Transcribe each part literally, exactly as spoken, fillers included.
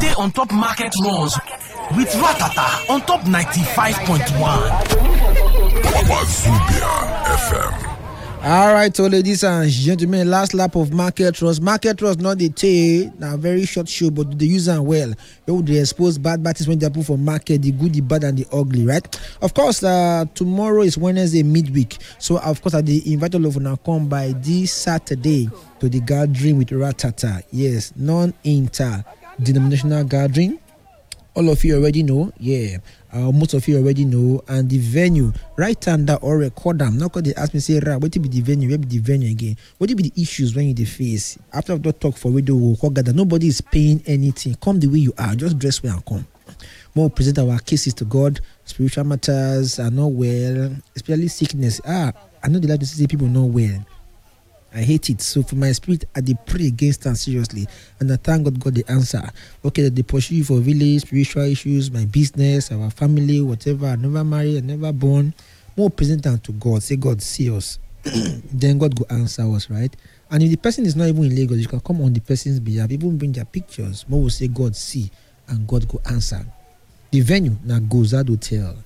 day on top market runs with Ratata on top ninety-five point one. Wazubia F M. All right, so ladies and gentlemen, last lap of Market Trust. Market Trust, not the tay, now very short show, but they use them well. They they expose bad bats when they put for market, the good, the bad, and the ugly, right? Of course, uh, tomorrow is Wednesday midweek, so of course, I invite all of you to come by this Saturday to the gathering with Ratata. Yes, non-inter-denominational gathering. All of you already know, yeah. Uh, most of you already know, and the venue, right under or record them. Now, because they ask me, say, Ra, what will be the venue? Where be the venue again? What will be the issues when you the face? After I've done talk for radio, we'll gather. Nobody is paying anything. Come the way you are. Just dress well and come. More present our cases to God. Spiritual matters are not well, especially sickness. Ah, I know they like to see people not well. I hate it. So for my spirit, I did pray against them seriously. And I thank God got the answer. Okay, they pursue you for village, spiritual issues, my business, our family, whatever. I never married, I never born. More present than to God. Say, God, see us. Then God go answer us, right? And if the person is not even in Lagos, you can come on the person's behalf. Even bring their pictures. More will say, God, see. And God go answer. The venue, now Gozad Hotel.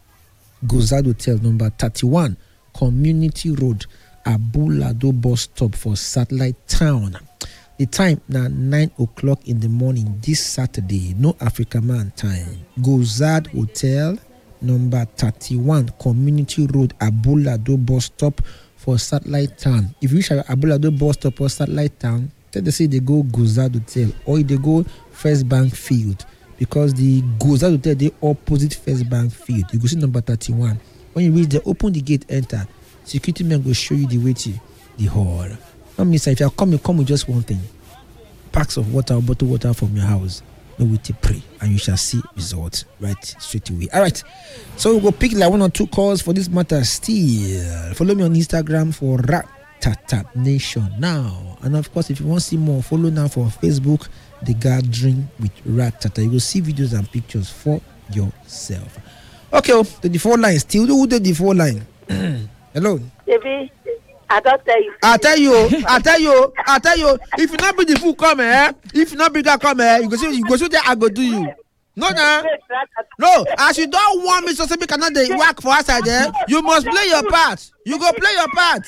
Gozad Hotel, number thirty-one, Community Road. Abulado bus stop for Satellite Town. The time now nine o'clock in the morning this Saturday. No African man time. Gozad Hotel, number thirty-one, Community Road, Abulado bus stop for Satellite Town. If you reach Abulado bus stop or Satellite Town, tell them say they go Gozad Hotel or they go First Bank Field, because the Gozad Hotel they opposite First Bank Field. You go see number thirty-one. When you reach there, open the gate, enter. Security men will show you the way to the hall. Not mean, if you come, you come with just one thing: packs of water or bottled water from your house. No way to pray, and you shall see results right straight away. All right, so we'll go pick like one or two calls for this matter. Still, follow me on Instagram for Ratata Nation now, and of course, if you want to see more, follow now for Facebook, The Gathering with Ratata. You will see videos and pictures for yourself. Okay, oh, the four line still. Who did the four line? Hello. Baby, I don't tell you. I tell you, I tell you, I tell you. If you not bring the food come eh? If you not bring that come eh? You go see, you go see that I go do you. No, no, no. As you don't want me to say, we cannot they work for us there. You must play your part. You go play your part.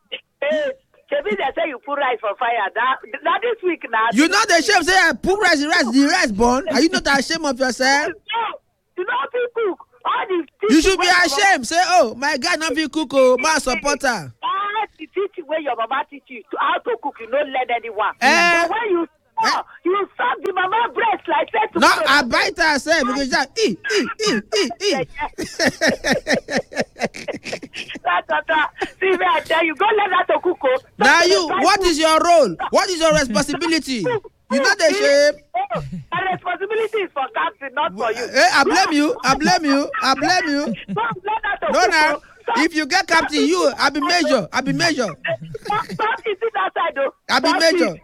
Baby, they say you put rice for fire. That that this week now. You know the chef say put rice, the rice, the rice born. Are you not ashamed of yourself? No, you know how to cook. You should be ashamed. Say, oh, my God, not be cook, oh, my supporter. That's the teaching where your mama teach you to how to cook. You don't let anyone. Eh, but when you eh, you suck the mama breast like that. No, I bite herself because that e e e e e. See me, I tell you, go learn how to cook. Oh. Now you, what is your role? What is your responsibility? You know the shame. Oh, the responsibility is for captain, not for you. Hey, I blame you. I blame you. I blame you. No, no. If you get captain, you, I be major. I be major. Stop sitting outside, though. I be major.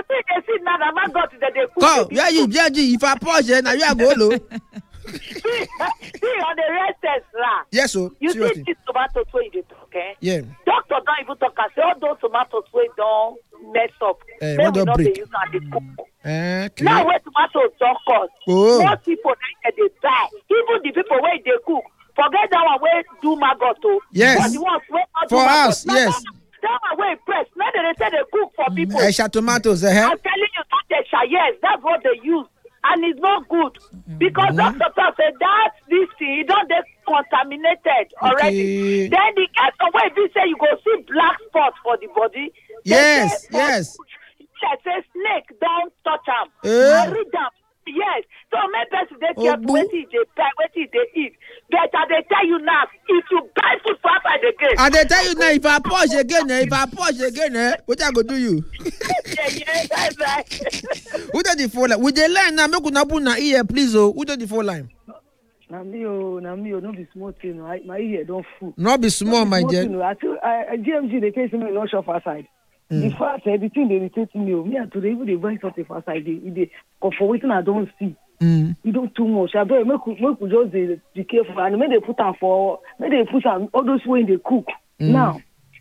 Come, yeah, you judge. If I pause, now you are go low. See, on the rest test, lah. Yes, so. You seriously. see this tomatoes where you talk, eh? Yeah. Doctor don't even talk. I say all those tomatoes where don't mess up. Eh, they what will don't not be break? used on the cook. Eh, okay. Now where tomatoes don't cost. Oh. Most people they they die. Even the people where they cook. Forget that one where do maggot to. Yes. But the ones where not do For maggot. us, Now, yes. That one where press. Now they say they cook for people. Extra tomatoes, eh? I'm telling you, not the shy. Yes, that's what they use. And it's not good. Because mm-hmm. doctor said that this thing, you don't get contaminated already. Okay. Then the get away, if you say you go see black spots for the body. Yes, say, yes. They say snake, don't touch them. Eh? Read them. Yes. So many person they care Oh, what they buy, what they eat. But they tell you now, if you buy food for outside again. And they tell you now, if I pause again, eh, if I pause again, eh, what I go do you? yeah, yeah, that's right. Who did the phone line? With the line now, make una put na ear, please. Oh, who did the phone line? Na me oh, na me oh, no be small thing. I, my ear don't full. Not be small, my dear. I tell I G M G they case me no shop outside. The fact everything they irritate me. Me and today even they buy something for outside. They they for waiting I don't see. Mm. You don't too much. I don't make make just they be careful and make they put on for make they put on all those way they cook. Mm. Now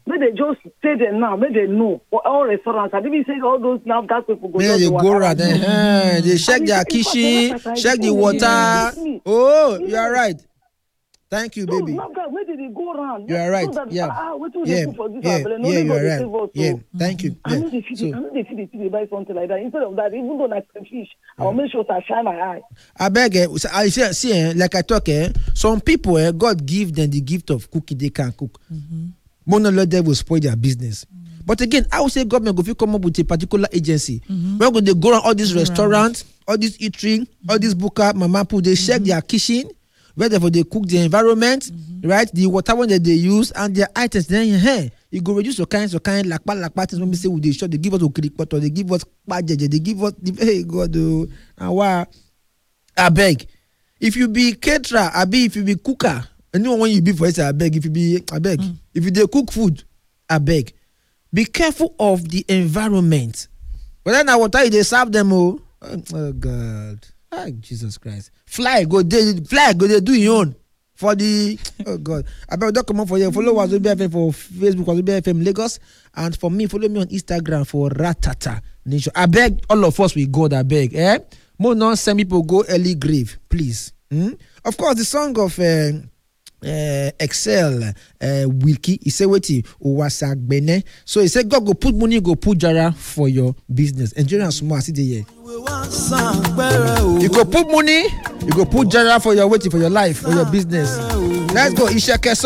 May they just say them now. May they know for all restaurants. I didn't say all those now that people go. Yeah, they go around. Uh, they check their kitchen, check the water. Oh, you are right. Thank you, baby. So, now, where did they go around? You are right. So that, Yeah, ah, what do yeah, they do for this? yeah, No, yeah. You are save us, right. so. Yeah, thank you. I Yeah. know they feel. So, I know they feel. They feel they buy something like that. Instead of that, even though I can fish, I will make sure I shine my eye. I beg. Eh, I see, see eh, like I talk. Eh, some people, eh, God give them the gift of cooking. They can cook. Mm-hmm. Mono let them will spoil their business. Mm-hmm. But again, I would say government go fit come up with a particular agency. Mm-hmm. Where go they go around all these restaurants, all these eatery, mm-hmm. all these booker, mama put they mm-hmm. check their kitchen, whether they cook the environment, mm-hmm. right? The water one that they use and their items. Then hey, you go reduce your kind, so kind like like parties when we say we they shot, they give us a crick or they give us budget, they give us the hey God oh, and why I beg. If you be caterer, I be if you be cooker, anyone when you be for it, I beg. If you be I beg. Mm. If you they cook food, I beg. Be careful of the environment. But then I water they serve them oh. Oh God. Oh, Jesus Christ. Fly go they fly go they do your own for the oh God. I better don't come on for you. Follow us B F M for Facebook, B F M Lagos, and for me, follow me on Instagram for Ratata Nation. I beg all of us with God, I beg. Eh? More nonsense people go early grave, please. Hmm? Of course, the song of uh, uh, Excel uh, Wiki, he said, wait, Uwasagbene. So he said, God go put money, go put jara for your business. Engineer small, see the year. You go put money, you go put jara for your waiting for your life, for your business. Let's go, Ishake.